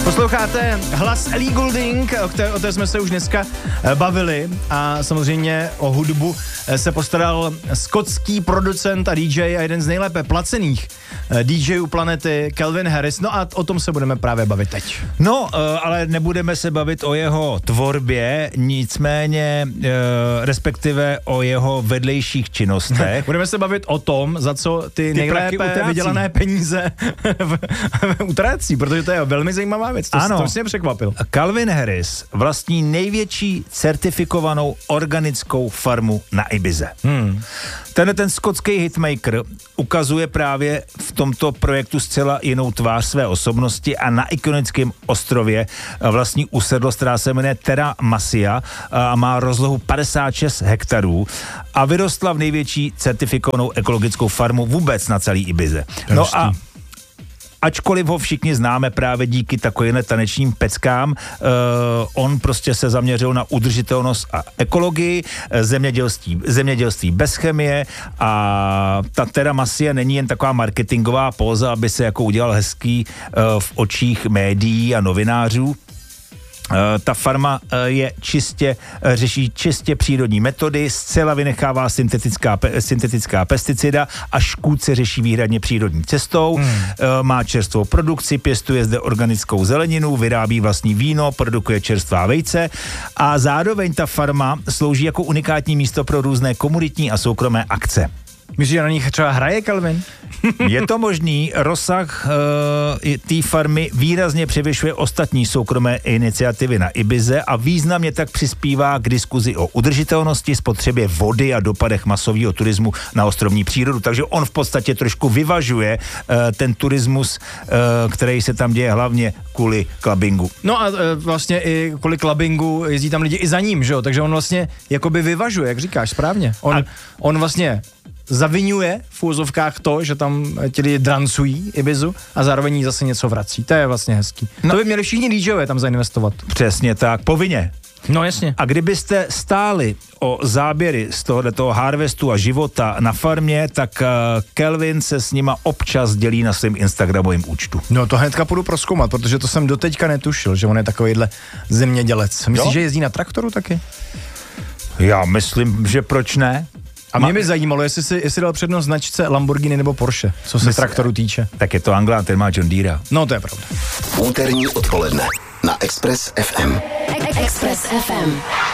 Posloucháte hlas Ellie Goulding, o té jsme se už dneska bavili a samozřejmě o hudbu se postaral skotský producent a DJ a jeden z nejlépe placených DJů planety Calvin Harris. No a o tom se budeme právě bavit teď. No, ale nebudeme se bavit o jeho tvorbě, nicméně respektive o jeho vedlejších činnostech. Budeme se bavit o tom, za co ty nejlépe vydělané peníze utrácí, protože to je velmi zajímavá věc. To mě překvapil. Calvin Harris vlastní největší certifikovanou organickou farmu na Ibize. Ten skotský hitmaker ukazuje právě v tomto projektu zcela jinou tvář své osobnosti a na ikonickém ostrově vlastní usedlost, která se jmenuje Terra Masia a má rozlohu 56 hektarů a vyrostla v největší certifikovanou ekologickou farmu vůbec na celý Ibize. No a ačkoliv ho všichni známe právě díky takovým tanečním peckám, on prostě se zaměřil na udržitelnost a ekologii, zemědělství bez chemie a ta Terra Masia není jen taková marketingová póza, aby se jako udělal hezký v očích médií a novinářů. Ta farma řeší čistě přírodní metody, zcela vynechává syntetická pesticida a škůdce řeší výhradně přírodní cestou. Má čerstvou produkci, pěstuje zde organickou zeleninu, vyrábí vlastní víno, produkuje čerstvá vejce a zároveň ta farma slouží jako unikátní místo pro různé komunitní a soukromé akce. Myslíš, že na nich třeba hraje Calvin? Je to možný, rozsah té farmy výrazně převyšuje ostatní soukromé iniciativy na Ibize a významně tak přispívá k diskuzi o udržitelnosti, spotřebě vody a dopadech masového turismu na ostrovní přírodu. Takže on v podstatě trošku vyvažuje ten turismus, který se tam děje hlavně kvůli clubbingu. No a vlastně i kvůli clubbingu jezdí tam lidi i za ním, že jo? Takže on vlastně jakoby vyvažuje, jak říkáš, správně. On vlastně zaviňuje v úzovkách to, že tam ti lidi drancují Ibizu a zároveň jí zase něco vrací. To je vlastně hezký. No. To by měli všichni DJové tam zainvestovat. Přesně tak, povinně. No jasně. A kdybyste stáli o záběry z tohoto harvestu a života na farmě, tak Calvin se s nima občas dělí na svém Instagramovém účtu. No to hnedka půjdu prozkoumat, protože to jsem doteďka netušil, že on je takovýhle zemědělec. Myslíš, že jezdí na traktoru taky? Já myslím, že proč ne? A mě by zajímalo, jestli dal přednost značce Lamborghini nebo Porsche, co se traktoru týče. Tak je to Anglán, ten má John Deere. No to je pravda. Úterní odpoledne na Express FM. Express FM.